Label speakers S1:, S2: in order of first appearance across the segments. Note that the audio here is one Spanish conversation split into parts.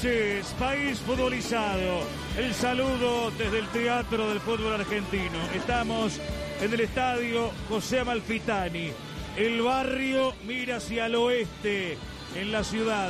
S1: noches, país futbolizado. El saludo desde el Teatro del Fútbol Argentino. Estamos en el estadio José Amalfitani. El barrio mira hacia el oeste, en la ciudad.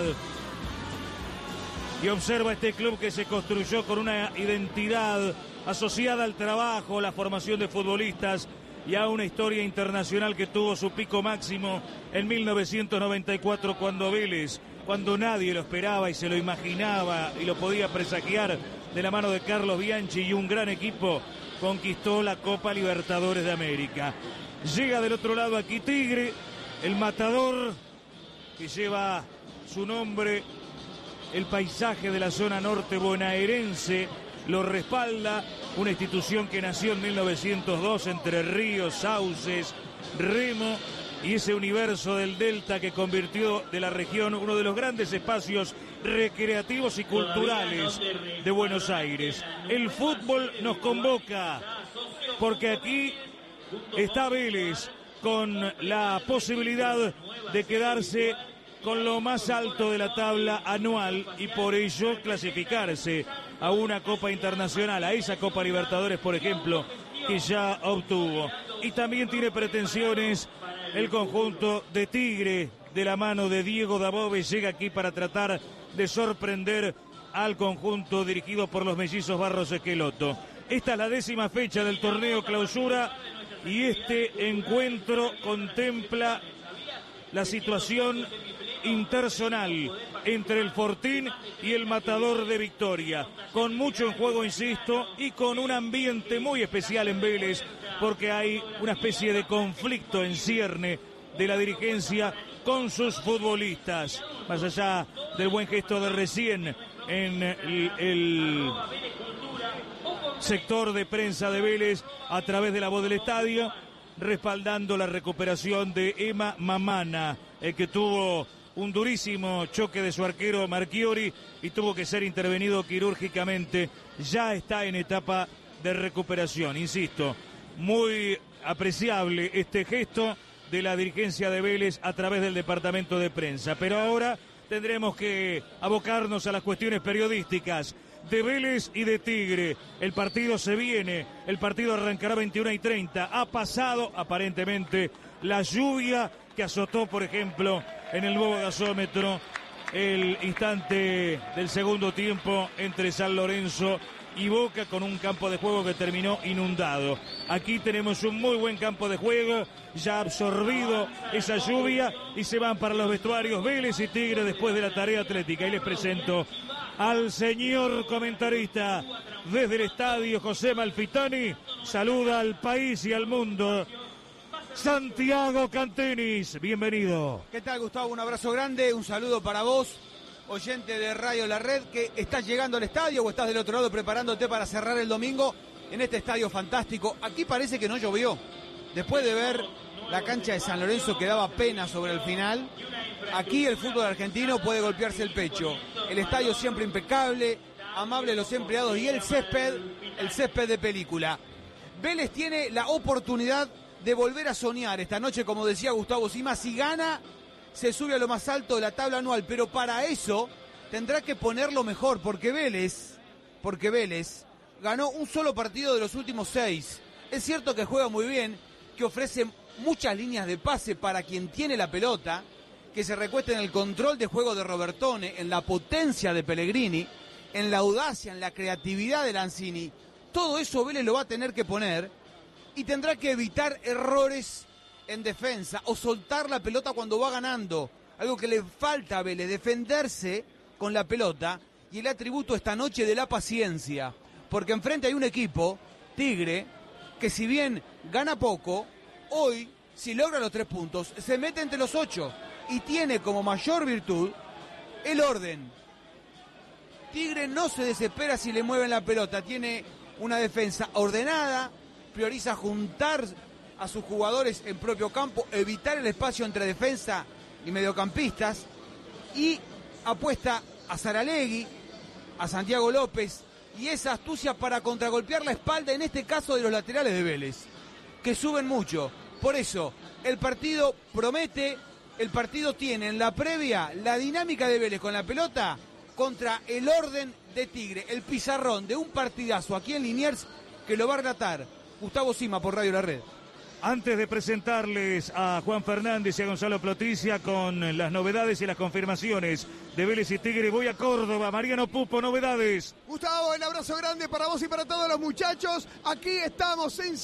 S1: Y observa este club que se construyó con una identidad asociada al trabajo, la formación de futbolistas y a una historia internacional que tuvo su pico máximo en 1994 cuando Vélez, cuando nadie lo esperaba y se lo imaginaba y lo podía presagiar, de la mano de Carlos Bianchi y un gran equipo, conquistó la Copa Libertadores de América. Llega del otro lado aquí Tigre, el matador que lleva su nombre, el paisaje de la zona norte bonaerense lo respalda, una institución que nació en 1902 entre ríos, sauces, remo y ese universo del Delta que convirtió de la región uno de los grandes espacios recreativos y culturales de Buenos Aires. El fútbol nos convoca porque aquí está Vélez con la posibilidad de quedarse con lo más alto de la tabla anual y por ello clasificarse a una Copa Internacional, a esa Copa Libertadores, por ejemplo, que ya obtuvo. Y también tiene pretensiones el conjunto de Tigre, de la mano de Diego Dabove, llega aquí para tratar de sorprender al conjunto dirigido por los mellizos Barros Esqueloto. Esta es la 10ª fecha del torneo clausura y este encuentro contempla la situación interzonal entre el Fortín y el Matador de Victoria, con mucho en juego, insisto, y con un ambiente muy especial en Vélez, porque hay una especie de conflicto en cierne de la dirigencia con sus futbolistas, más allá del buen gesto de recién en el sector de prensa de Vélez a través de la voz del estadio, respaldando la recuperación de Emma Mamana, que tuvo un durísimo choque de su arquero Marchiori y tuvo que ser intervenido quirúrgicamente. Ya está en etapa de recuperación, insisto, muy apreciable este gesto de la dirigencia de Vélez a través del departamento de prensa, pero ahora tendremos que abocarnos a las cuestiones periodísticas de Vélez y de Tigre. El partido se viene, el partido arrancará 21:30. Ha pasado aparentemente la lluvia que azotó, por ejemplo, en el nuevo gasómetro el instante del segundo tiempo entre San Lorenzo y Boca, con un campo de juego que terminó inundado. Aquí tenemos un muy buen campo de juego, ya absorbido esa lluvia, y se van para los vestuarios Vélez y Tigre después de la tarea atlética. Y les presento al señor comentarista desde el estadio José Amalfitani. Saluda al país y al mundo, Santiago Cantenis, bienvenido.
S2: ¿Qué tal, Gustavo? Un abrazo grande, un saludo para vos, oyente de Radio La Red, que estás llegando al estadio o estás del otro lado preparándote para cerrar el domingo en este estadio fantástico. Aquí parece que no llovió. Después de ver la cancha de San Lorenzo que daba pena sobre el final, aquí el fútbol argentino puede golpearse el pecho. El estadio siempre impecable, amable los empleados y el césped de película. Vélez tiene la oportunidad de volver a soñar esta noche, como decía Gustavo Sima. Si gana, se sube a lo más alto de la tabla anual, pero para eso tendrá que ponerlo mejor, porque Vélez ganó un solo partido de los últimos 6. Es cierto que juega muy bien, que ofrece muchas líneas de pase para quien tiene la pelota, que se recuesta en el control de juego de Robertone, en la potencia de Pellegrini, en la audacia, en la creatividad de Lanzini. Todo eso Vélez lo va a tener que poner y tendrá que evitar errores en defensa o soltar la pelota cuando va ganando, algo que le falta a Vélez, defenderse con la pelota, y el atributo esta noche de la paciencia, porque enfrente hay un equipo, Tigre, que si bien gana poco, hoy, si logra los 3 puntos, se mete entre los 8 y tiene como mayor virtud el orden. Tigre no se desespera si le mueven la pelota, tiene una defensa ordenada, prioriza juntar a sus jugadores en propio campo, evitar el espacio entre defensa y mediocampistas, y apuesta a Saralegui, a Santiago López, y esa astucia para contragolpear la espalda, en este caso de los laterales de Vélez, que suben mucho. Por eso, el partido promete, el partido tiene en la previa la dinámica de Vélez con la pelota, contra el orden de Tigre, el pizarrón de un partidazo aquí en Liniers que lo va a relatar Gustavo Sima por Radio La Red.
S1: Antes de presentarles a Juan Fernández y a Gonzalo Ploticia con las novedades y las confirmaciones de Vélez y Tigre, voy a Córdoba. Mariano Pupo, novedades.
S3: Gustavo, el abrazo grande para vos y para todos los muchachos. Aquí estamos en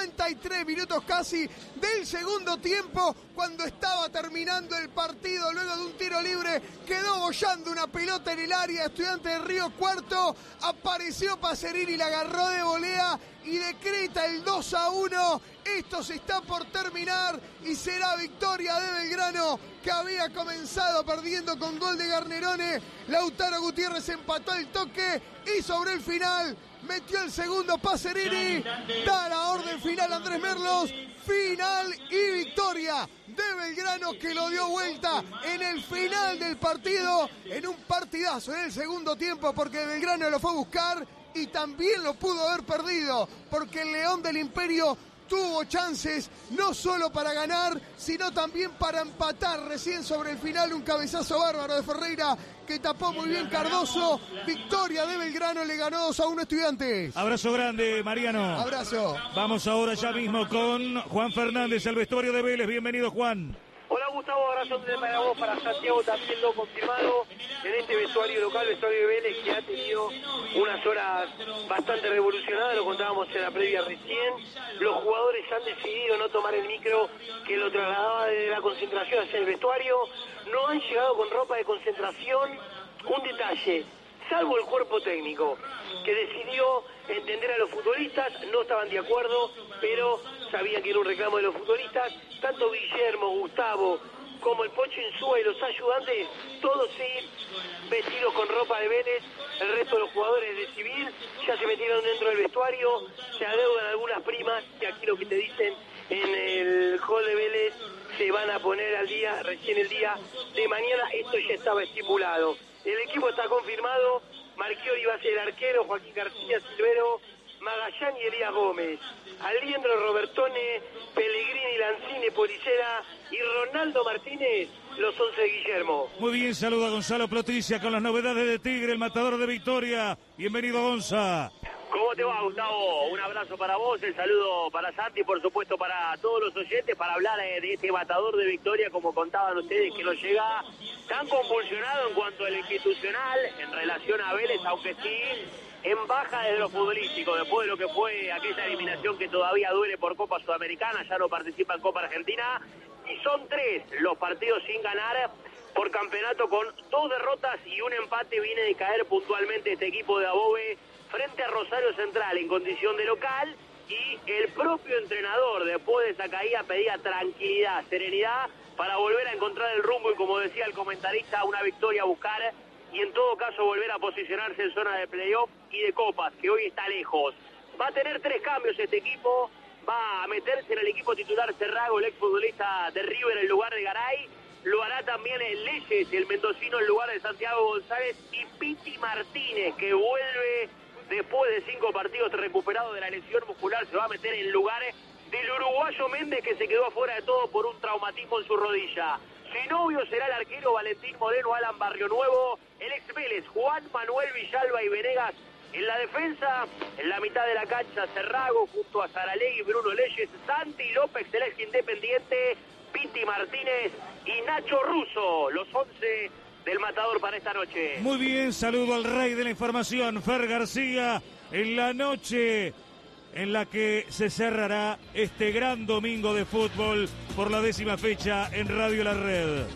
S3: 53 minutos casi del segundo tiempo, cuando estaba terminando el partido. Luego de un tiro libre quedó bollando una pelota en el área. Estudiante de Río Cuarto, apareció Pacerini, la agarró de volea y decreta el 2-1. Esto se está por terminar y será victoria de Belgrano, que había comenzado perdiendo con gol de Garnerone. Lautaro Gutiérrez empató el toque y sobre el final metió el segundo Pacerini. Da la orden final Andrés Merlos. Final y victoria de Belgrano, que lo dio vuelta en el final del partido, en un partidazo en el segundo tiempo, porque Belgrano lo fue a buscar y también lo pudo haber perdido, porque el León del Imperio tuvo chances no solo para ganar, sino también para empatar. Recién sobre el final un cabezazo bárbaro de Ferreira que tapó muy bien Cardoso. Victoria de Belgrano, le ganó 2-1 Estudiantes.
S1: Abrazo grande, Mariano.
S3: Abrazo.
S1: Vamos ahora ya mismo con Juan Fernández, el vestuario de Vélez. Bienvenido, Juan.
S4: Hola Gustavo, abrazo para vos, para Santiago también lo confirmado en este vestuario local, vestuario de Vélez, que ha tenido unas horas bastante revolucionadas, lo contábamos en la previa recién. Los jugadores han decidido no tomar el micro que lo trasladaba desde la concentración hacia el vestuario, no han llegado con ropa de concentración. Un detalle, salvo el cuerpo técnico, que decidió entender a los futbolistas, no estaban de acuerdo, pero sabían que era un reclamo de los futbolistas. Tanto Guillermo, Gustavo, como el Pocho Insúa y los ayudantes, todos sí vestidos con ropa de Vélez. El resto de los jugadores de civil ya se metieron dentro del vestuario, se adeudan algunas primas, que aquí lo que te dicen en el hall de Vélez se van a poner al día, recién el día de mañana. Esto ya estaba estipulado. El equipo está confirmado. Marchiori va a ser el arquero, Joaquín García Silvero, Magallán y Elías Gómez, Aliendro, Robertone, Pellegrini, Lanzini, Policera y Ronaldo Martínez, los 11 de Guillermo.
S1: Muy bien, saluda a Gonzalo Ploticia con las novedades de Tigre, el matador de Victoria. Bienvenido, Gonza.
S4: ¿Cómo te va, Gustavo? Un abrazo para vos, el saludo para Santi, por supuesto para todos los oyentes, para hablar de este matador de Victoria, como contaban ustedes, que no llega tan convulsionado en cuanto a lo institucional en relación a Vélez, aunque sí en baja desde lo futbolístico, después de lo que fue aquella eliminación que todavía duele por Copa Sudamericana, ya no participa en Copa Argentina, y son 3 los partidos sin ganar por campeonato, con 2 derrotas y un empate. Viene de caer puntualmente este equipo de Above frente a Rosario Central en condición de local, y el propio entrenador después de esa caída pedía tranquilidad, serenidad para volver a encontrar el rumbo y, como decía el comentarista, una victoria a buscar y en todo caso volver a posicionarse en zona de playoff y de copas, que hoy está lejos. Va a tener 3 cambios este equipo, va a meterse en el equipo titular Cerrago, el exfutbolista de River, en lugar de Garay. Lo hará también el Leyes, el mendocino, en lugar de Santiago González, y Piti Martínez, que vuelve después de 5 partidos recuperado de la lesión muscular, se va a meter en lugar del uruguayo Méndez, que se quedó afuera de todo por un traumatismo en su rodilla. Su novio será el arquero Valentín Moreno, Alan Barrio Nuevo, el ex Vélez Juan Manuel Villalba y Venegas. En la defensa, en la mitad de la cancha, Cerrago junto a Saralegui, Bruno Leyes, Santi López, el ex Independiente, Piti Martínez y Nacho Russo, los 11 del matador para esta noche.
S1: Muy bien, saludo al rey de la información, Fer García, en la noche en la que se cerrará este gran domingo de fútbol por la 10ª fecha en Radio La Red.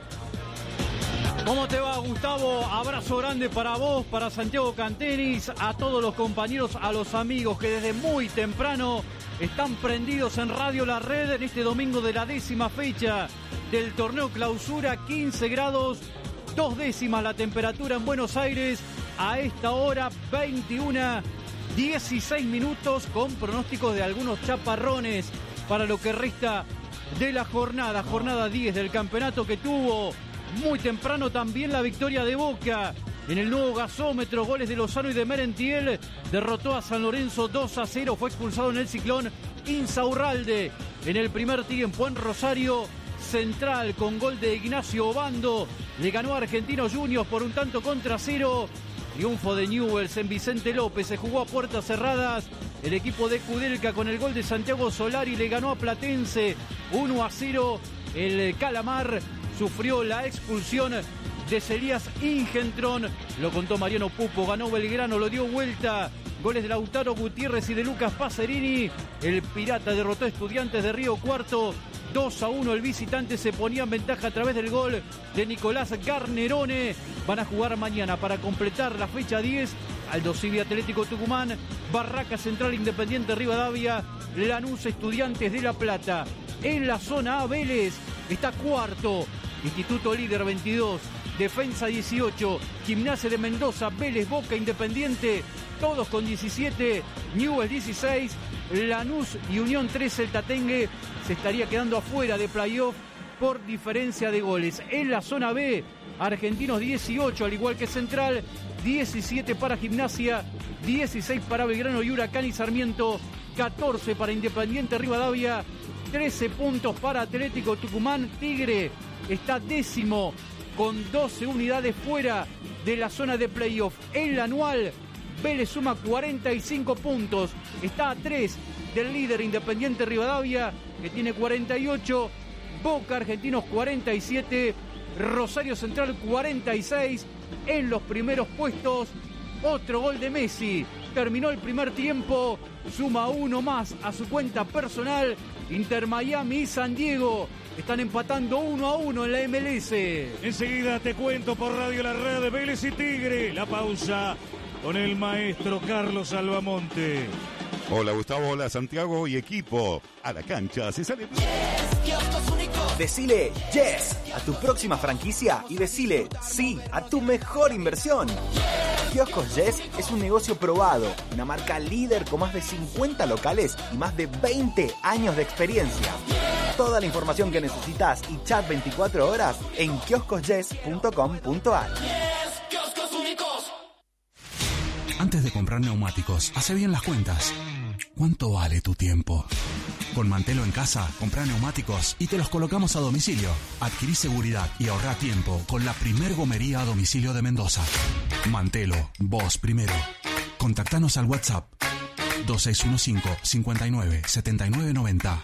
S5: ¿Cómo te va, Gustavo? Abrazo grande para vos, para Santiago Cantenis, a todos los compañeros, a los amigos que desde muy temprano están prendidos en Radio La Red en este domingo de la 10ª fecha del torneo Clausura. 15 grados, 2 décimas la temperatura en Buenos Aires a esta hora, 21:16 minutos, con pronósticos de algunos chaparrones para lo que resta de la jornada 10 del campeonato, que tuvo muy temprano también la victoria de Boca en el nuevo gasómetro. Goles de Lozano y de Merentiel. Derrotó a San Lorenzo 2-0. Fue expulsado en el Ciclón Insaurralde. En el primer tiempo en Rosario Central con gol de Ignacio Obando le ganó a Argentinos Juniors por 1-0. Triunfo de Newell's en Vicente López, se jugó a puertas cerradas. El equipo de Kudelka con el gol de Santiago Solari le ganó a Platense 1-0. El Calamar sufrió la expulsión de Celías Ingentron, lo contó Mariano Pupo. Ganó Belgrano, lo dio vuelta. Goles de Lautaro Gutiérrez y de Lucas Pacerini. El Pirata derrotó a Estudiantes de Río Cuarto 2-1. El visitante se ponía en ventaja a través del gol de Nicolás Garnerone. Van a jugar mañana para completar la fecha 10. Aldo Civi Atlético Tucumán, Barraca Central Independiente Rivadavia, Lanús Estudiantes de La Plata. En la zona A, Vélez está cuarto, Instituto Líder 22, Defensa 18, Gimnasia de Mendoza, Vélez, Boca, Independiente, todos con 17, Newell's 16, Lanús y Unión 13. El Tatengue se estaría quedando afuera de playoff por diferencia de goles. En la zona B, Argentinos 18, al igual que Central, 17 para Gimnasia, 16 para Belgrano y Huracán y Sarmiento, 14 para Independiente Rivadavia, 13 puntos para Atlético Tucumán. Tigre está décimo con 12 unidades fuera de la zona de playoff. En la anual, Vélez suma 45 puntos, está a 3 del líder Independiente Rivadavia, que tiene 48, Boca, Argentinos 47, Rosario Central 46. En los primeros puestos, otro gol de Messi. Terminó el primer tiempo, suma uno más a su cuenta personal. Inter Miami y San Diego están empatando 1-1 en la MLS.
S1: Enseguida te cuento por Radio La Red de Vélez y Tigre. La pausa con el maestro Carlos Albamonte.
S6: Hola Gustavo, hola Santiago y equipo. A la cancha se sale.
S7: Decile yes a tu próxima franquicia y decile sí a tu mejor inversión. Kioscos Yes es un negocio probado, una marca líder con más de 50 locales y más de 20 años de experiencia. Toda la información que necesitas y chat 24 horas en kioscosyes.com.ar.
S8: Antes de comprar neumáticos, hace bien las cuentas. ¿Cuánto vale tu tiempo? Con Mantelo en casa, comprá neumáticos y te los colocamos a domicilio. Adquirí seguridad y ahorrá tiempo con la primer gomería a domicilio de Mendoza. Mantelo, vos primero. Contactanos al WhatsApp 2615 59 79 90.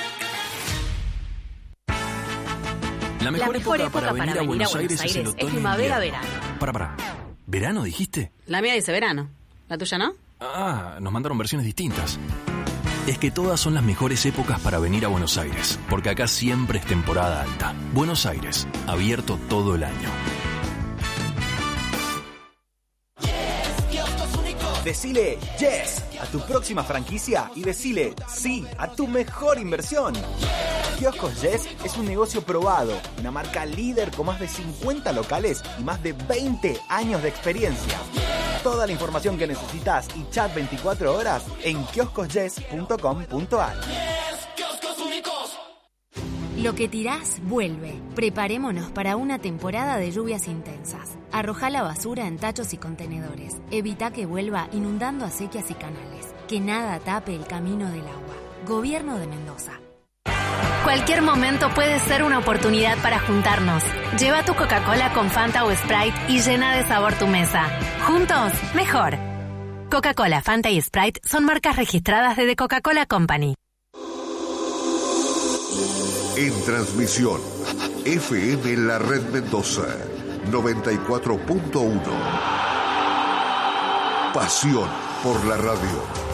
S9: La mejor época para venir a Buenos Aires es el otoño. Es primavera-verano.
S10: Para. ¿Verano dijiste?
S9: La mía dice verano. ¿La tuya no?
S10: Ah, nos mandaron versiones distintas. Es que todas son las mejores épocas para venir a Buenos Aires, porque acá siempre es temporada alta. Buenos Aires, abierto todo el año.
S7: Decile yes a tu próxima franquicia y decile sí a tu mejor inversión. Kioscos Yes es un negocio probado, una marca líder con más de 50 locales y más de 20 años de experiencia. Toda la información que necesitas y chat 24 horas en kioscosyes.com.ar.
S11: Lo que tirás vuelve. Preparémonos para una temporada de lluvias intensas. Arrojá la basura en tachos y contenedores. Evita que vuelva inundando acequias y canales. Que nada tape el camino del agua. Gobierno de Mendoza.
S12: Cualquier momento puede ser una oportunidad para juntarnos. Lleva tu Coca-Cola con Fanta o Sprite y llena de sabor tu mesa. Juntos, mejor. Coca-Cola, Fanta y Sprite son marcas registradas de The Coca-Cola Company.
S13: En transmisión, FM La Red Mendoza, 94.1. Pasión por la radio.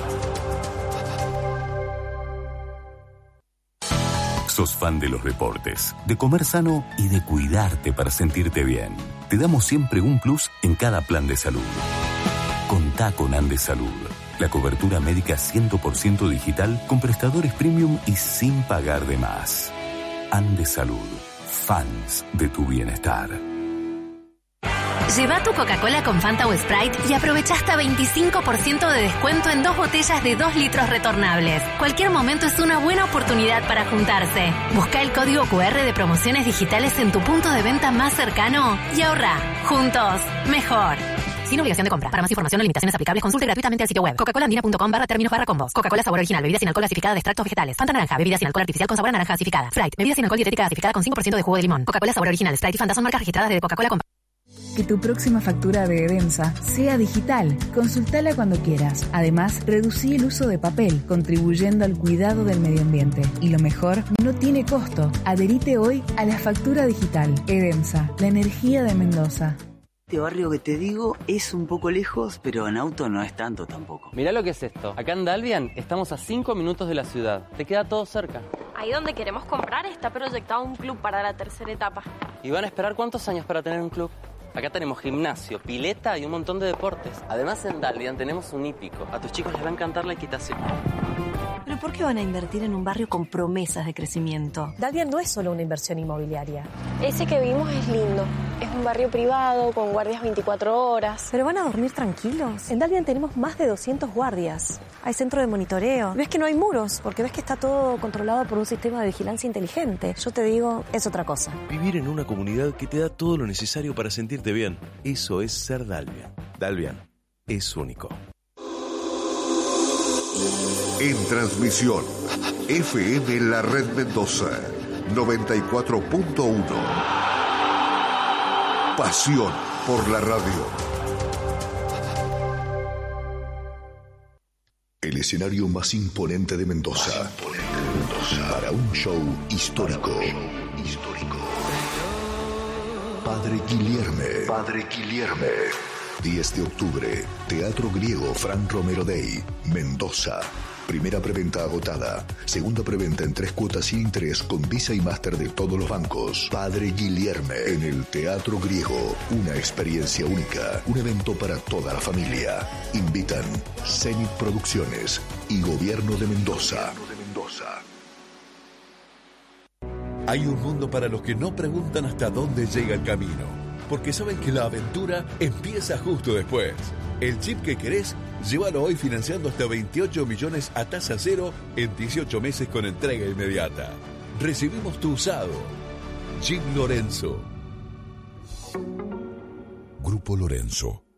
S14: Sos fan de los deportes, de comer sano y de cuidarte para sentirte bien. Te damos siempre un plus en cada plan de salud. Contá con Andes Salud, la cobertura médica 100% digital con prestadores premium y sin pagar de más. Andes Salud, fans de tu bienestar.
S12: Lleva tu Coca-Cola con Fanta o Sprite y aprovecha hasta 25% de descuento en 2 botellas de 2 litros retornables. Cualquier momento es una buena oportunidad para juntarse. Busca el código QR de promociones digitales en tu punto de venta más cercano y ahorrá. Juntos, mejor. sin obligación de compra. Para más información o limitaciones aplicables, consulte gratuitamente el sitio web coca-colaandina.com/términos/combos. Coca-Cola sabor original, bebida sin alcohol gasificada de extractos vegetales. Fanta naranja, bebida sin alcohol artificial con sabor a naranja gasificada. Sprite, bebida sin alcohol dietética gasificada con 5% de jugo de limón. Coca-Cola sabor original, Sprite y Fanta son marcas registradas de Coca-Cola.
S15: Que tu próxima factura de Edemsa sea digital. Consultala cuando quieras. Además, reducí el uso de papel, contribuyendo al cuidado del medio ambiente. Y lo mejor, no tiene costo. Adherite hoy a la factura digital. Edemsa, la energía de Mendoza.
S16: Este barrio que te digo es un poco lejos, pero en auto no es tanto tampoco.
S17: Mirá lo que es esto. Acá en Dalvian estamos a 5 minutos de la ciudad. Te queda todo cerca.
S18: Ahí donde queremos comprar está proyectado un club para la tercera etapa.
S17: ¿Y van a esperar cuántos años para tener un club? Acá tenemos gimnasio, pileta y un montón de deportes. Además, en Dalvian tenemos un hípico. A tus chicos les va a encantar la equitación.
S19: ¿Pero por qué van a invertir en un barrio con promesas de crecimiento?
S20: Dalvian no es solo una inversión inmobiliaria.
S18: Ese que vimos es lindo. Es un barrio privado, con guardias 24 horas.
S19: ¿Pero van a dormir tranquilos? En Dalvian tenemos más de 200 guardias. Hay centro de monitoreo. Ves que no hay muros, porque ves que está todo controlado por un sistema de vigilancia inteligente. Yo te digo, es otra cosa.
S21: Vivir en una comunidad que te da todo lo necesario para sentirte bien. Eso es ser Dalvian. Dalvian es único.
S13: En transmisión, FM La Red Mendoza, 94.1. Pasión por la radio. El escenario más imponente de Mendoza. Para un show histórico. Padre Guilherme. 10 de octubre, Teatro Griego Fran Romero Day, Mendoza. Primera preventa agotada. Segunda preventa en 3 cuotas sin interés con Visa y Master de todos los bancos. Padre Guilherme en el Teatro Griego. Una experiencia única. Un evento para toda la familia. Invitan Zenit Producciones y Gobierno de Mendoza.
S22: Hay un mundo para los que no preguntan hasta dónde llega el camino, porque saben que la aventura empieza justo después. El chip que querés, llévalo hoy financiando hasta 28 millones a tasa cero en 18 meses con entrega inmediata. Recibimos tu usado. Jeep Lorenzo.
S13: Grupo Lorenzo.